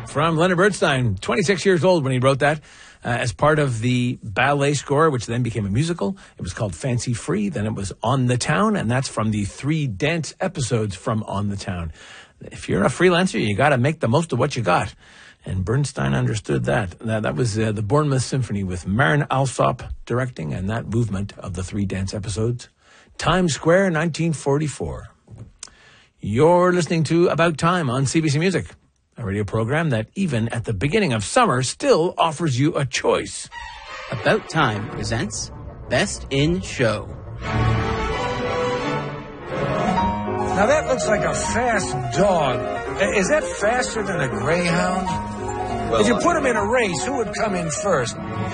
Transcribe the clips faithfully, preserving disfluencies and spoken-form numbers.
from Leonard Bernstein, twenty-six years old when he wrote that, uh, as part of the ballet score, which then became a musical. It was called Fancy Free. Then it was On the Town, and that's from the three dance episodes from On the Town. If you're a freelancer, you got to make the most of what you got. And Bernstein understood that. That, that was uh, the Bournemouth Symphony with Marin Alsop directing, and that movement of the three dance episodes. Times Square, nineteen forty-four. You're listening to About Time on C B C Music, a radio program that even at the beginning of summer still offers you a choice. About Time presents Best in Show. Now that looks like a fast dog. Is that faster than a greyhound? Well, if you put him in a race, who would come in first?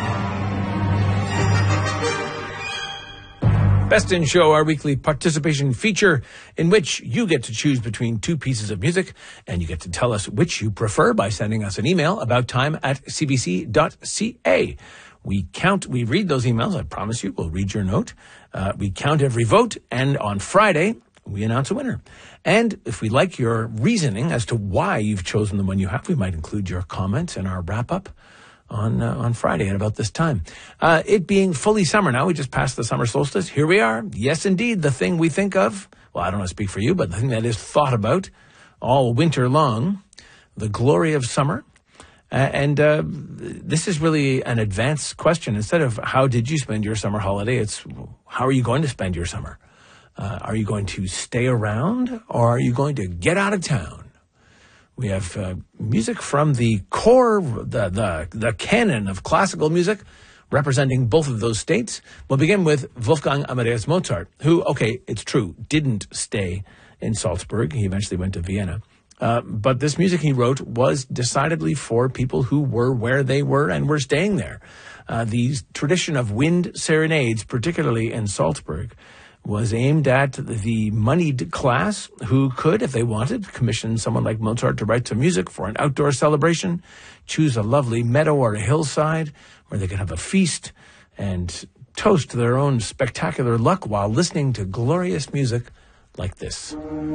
Best in Show, our weekly participation feature in which you get to choose between two pieces of music, and you get to tell us which you prefer by sending us an email about time at c b c dot c a. We count, we read those emails, I promise you, we'll read your note. Uh, we count every vote, and on Friday, we announce a winner. And if we like your reasoning as to why you've chosen the one you have, we might include your comments in our wrap-up on uh, on Friday at about this time. Uh, it being fully summer now, we just passed the summer solstice. Here we are. Yes, indeed, the thing we think of, well, I don't want to speak for you, but the thing that is thought about all winter long, the glory of summer. Uh, and uh, this is really an advanced question. Instead of how did you spend your summer holiday, it's how are you going to spend your summer? Uh, are you going to stay around, or are you going to get out of town? We have uh, music from the core, the, the the canon of classical music, representing both of those states. We'll begin with Wolfgang Amadeus Mozart, who, okay, it's true, didn't stay in Salzburg. He eventually went to Vienna. Uh, but this music he wrote was decidedly for people who were where they were and were staying there. Uh, the tradition of wind serenades, particularly in Salzburg, was aimed at the moneyed class who could, if they wanted, commission someone like Mozart to write some music for an outdoor celebration, choose a lovely meadow or a hillside where they could have a feast and toast their own spectacular luck while listening to glorious music like this.